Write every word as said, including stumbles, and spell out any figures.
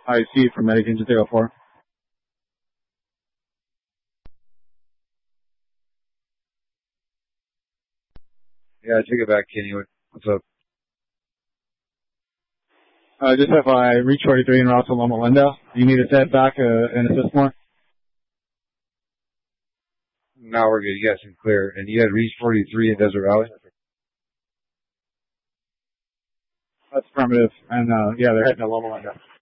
I see from Medic Engine zero four. Yeah, take it back, Kenny. What's up? Uh, just if I reach forty-three in route to Loma Linda, you need to set back uh, and assist more? Now we're good. Yes, and clear. And you had reach forty-three in Desert Valley? That's affirmative. And, uh, yeah, they're heading to Loma Linda.